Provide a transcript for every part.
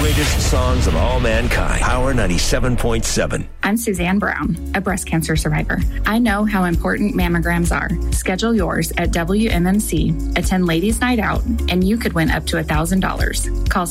greatest songs of all mankind. Power 97.7. I'm Suzanne Brown, a breast cancer survivor. I know how important mammograms are. Schedule yours at WMMC, attend Ladies Night Out, and you could win up to $1,000. Call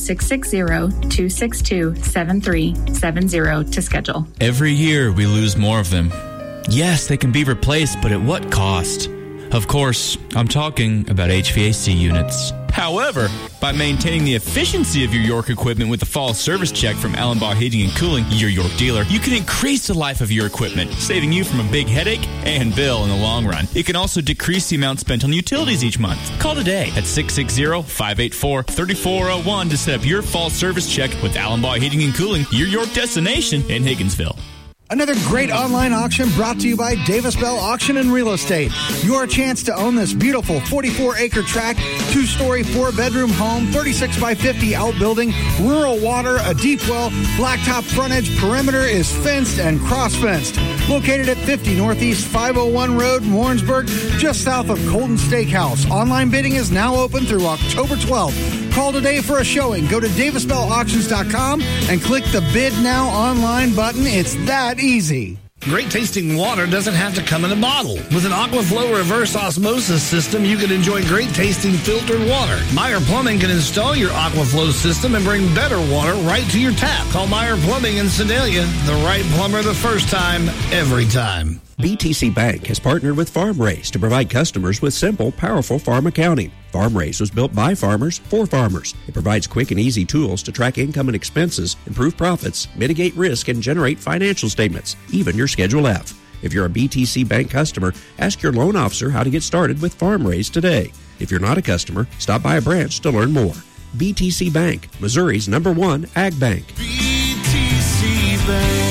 660-262-7370 to schedule. Every year we lose more of them. Yes, they can be replaced, but at what cost? Of course, I'm talking about HVAC units. However, by maintaining the efficiency of your York equipment with the fall service check from Allenbaugh Heating and Cooling, your York dealer, you can increase the life of your equipment, saving you from a big headache and bill in the long run. It can also decrease the amount spent on utilities each month. Call today at 660-584-3401 to set up your fall service check with Allenbaugh Heating and Cooling, your York destination in Higginsville. Another great online auction brought to you by Davis Bell Auction and Real Estate. Your chance to own this beautiful 44-acre tract, 2-story, 4-bedroom home, 36 by 50 outbuilding, rural water, a deep well, blacktop frontage, perimeter is fenced and cross-fenced. Located at 50 Northeast 501 Road, Warrensburg, just south of Colton Steakhouse. Online bidding is now open through October 12th. Call today for a showing. Go to DavisBellAuctions.com and click the Bid Now Online button. It's that easy. Great tasting water doesn't have to come in a bottle. With an Aquaflow reverse osmosis system, you can enjoy great tasting filtered water. Meyer Plumbing can install your Aquaflow system and bring better water right to your tap. Call Meyer Plumbing in Sedalia. The right plumber the first time, every time. BTC Bank has partnered with FarmRaise to provide customers with simple, powerful farm accounting. FarmRaise was built by farmers for farmers. It provides quick and easy tools to track income and expenses, improve profits, mitigate risk, and generate financial statements, even your Schedule F. If you're a BTC Bank customer, ask your loan officer how to get started with FarmRaise today. If you're not a customer, stop by a branch to learn more. BTC Bank, Missouri's #1 ag bank. BTC Bank.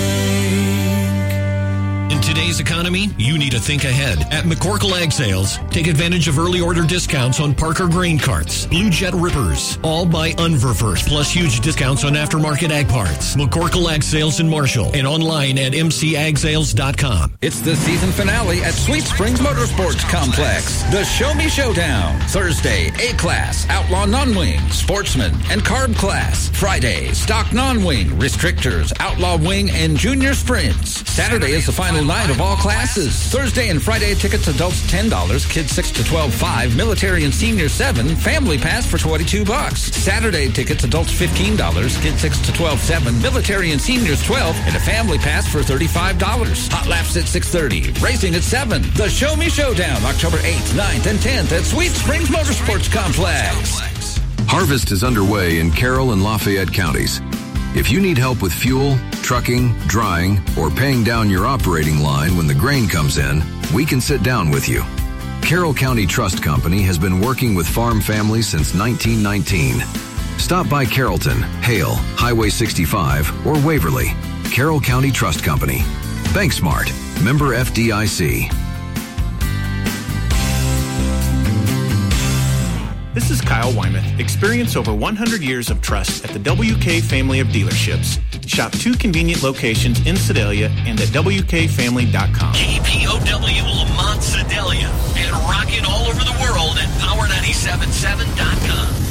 In today's economy, you need to think ahead. At McCorkle Ag Sales, take advantage of early order discounts on Parker grain carts, Blue Jet rippers, all by Unverfirst, plus huge discounts on aftermarket ag parts. McCorkle Ag Sales in Marshall and online at mcagsales.com. It's the season finale at Sweet Springs Motorsports Complex. The Show Me Showdown. Thursday, A-Class, Outlaw Non-Wing, Sportsman, and Carb Class. Friday, Stock Non-Wing, Restrictors, Outlaw Wing, and Junior Sprints. Saturday is the final night of all classes. Thursday and Friday tickets, adults $10, kids 6 to 12 $5, military and senior $7, family pass for $22. Saturday tickets, adults $15, kids 6 to 12 $7, military and seniors $12, and a family pass for $35. Hot laps at 6:30, racing at 7. The Show Me Showdown, October 8th, 9th, and 10th at Sweet Springs Motorsports Complex. Harvest is underway in Carroll and Lafayette counties. If you need help with fuel, trucking, drying, or paying down your operating line when the grain comes in, we can sit down with you. Carroll County Trust Company has been working with farm families since 1919. Stop by Carrollton, Hale, Highway 65, or Waverly. Carroll County Trust Company. BankSmart. Member FDIC. This is Kyle Wymath. Experience over 100 years of trust at the WK family of dealerships. Shop 2 convenient locations in Sedalia and at WKFamily.com. KPOW Lamont Sedalia and rocking all over the world at Power977.com.